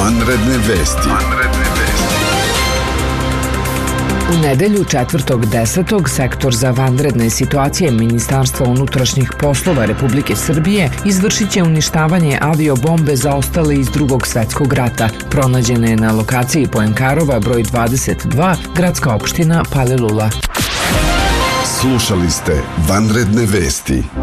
Vanredne vesti. U nedelju 4.10. Sektor za vanredne situacije Ministarstva unutrašnjih poslova Republike Srbije izvršit će uništavanje aviobombe zaostale iz Drugog svjetskog rata. Pronađena je na lokaciji Poenkarova broj 22, gradska opština Palilula. Slušali ste Vanredne vesti.